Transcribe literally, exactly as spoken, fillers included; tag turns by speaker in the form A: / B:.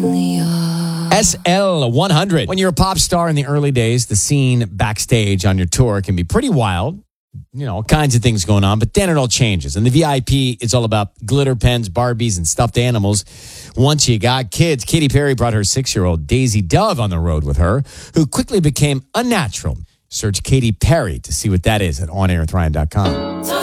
A: S L one hundred. When you're a pop star in the early days, the scene backstage on your tour can be pretty wild. You know, all kinds of things going on, but then it all changes. And the V I P, it's all about glitter pens, Barbies, and stuffed animals. Once you got kids, Katy Perry brought her six-year-old Daisy Dove on the road with her, who quickly became unnatural. Search Katy Perry to see what that is at on air with ryan dot com.